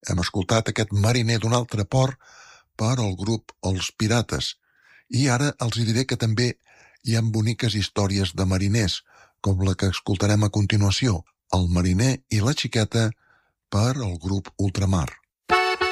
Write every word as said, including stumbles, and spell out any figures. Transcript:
Hem escoltat aquest Mariner d'un altre port per al grup Els Pirates. I ara els diré que també hi ha boniques històries de mariners, com la que escoltarem a continuació, El mariner i la xiqueta per al grup Ultramar.